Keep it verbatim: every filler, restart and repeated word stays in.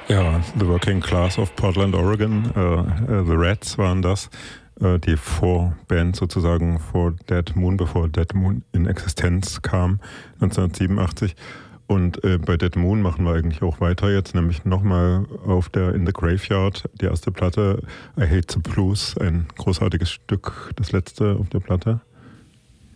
Ja, The Working Class of Portland, Oregon, äh, äh, The Rats waren das, äh, die Vorband sozusagen vor Dead Moon, bevor Dead Moon in Existenz kam, neunzehnhundertsiebenundachtzig. Und äh, bei Dead Moon machen wir eigentlich auch weiter jetzt, nämlich nochmal auf der In the Graveyard, die erste Platte, I Hate the Blues, ein großartiges Stück, das letzte auf der Platte.